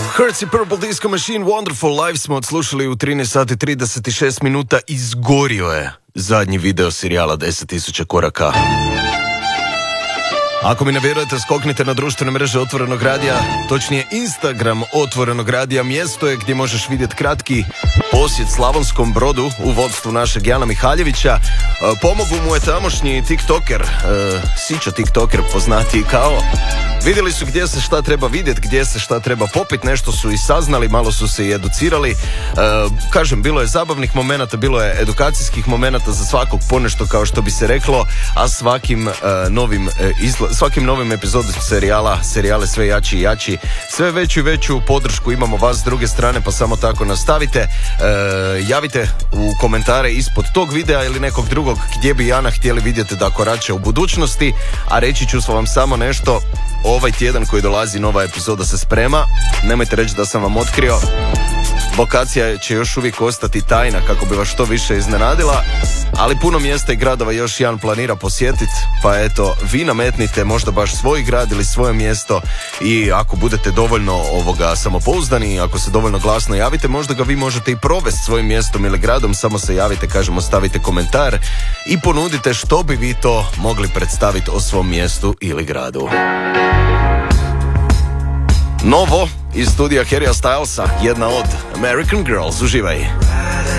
Hertz i Purple Disco Machine, Wonderful Life smo odslušali u 13 sati 36 minuta. Izgorio je zadnji video serijala 10.000 koraka. Ako mi ne vjerujete, skoknite na društvene mreže Otvorenog radija, točnije Instagram Otvorenog radija. Mjesto je gdje možeš vidjeti kratki posjet Slavonskom Brodu u vodstvu našeg Jana Mihaljevića. Pomogu mu je tamošnji tiktoker, Sićo tiktoker, poznatiji kao. Vidjeli su gdje se šta treba vidjeti, gdje se šta treba popiti, nešto su i saznali, malo su se i educirali. Kažem, bilo je zabavnih momenata, bilo je edukacijskih momenata za svakog ponešto, kao što bi se reklo, a svakim novim epizodom serijale sve jači i jači, sve veću i veću podršku imamo vas s druge strane, pa samo tako nastavite. Javite u komentare ispod tog videa ili nekog drugog gdje bi Jana htjeli vidjeti da korače u budućnosti, a reći ću vam samo nešto. Ovaj tjedan koji dolazi nova epizoda se sprema, nemojte reći da sam vam otkrio. Lokacija će još uvijek ostati tajna kako bi vas što više iznenadila, ali puno mjesta i gradova još Jan planira posjetiti, pa eto, vi nametnite možda baš svoj grad ili svoje mjesto i ako budete dovoljno samopouzdani, ako se dovoljno glasno javite, možda ga vi možete i provesti svojim mjestom ili gradom, samo se javite, kažemo, stavite komentar i ponudite što bi vi to mogli predstaviti o svom mjestu ili gradu. Novo iz studija Harrya Stylesa, jedna od American Girls, uživaj.